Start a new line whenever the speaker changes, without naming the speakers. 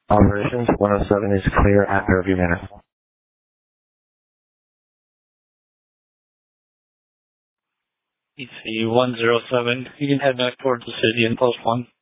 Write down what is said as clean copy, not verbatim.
Operations 107 is clear at Fairview Manor.
EC 107, you can head back towards the city and post 1.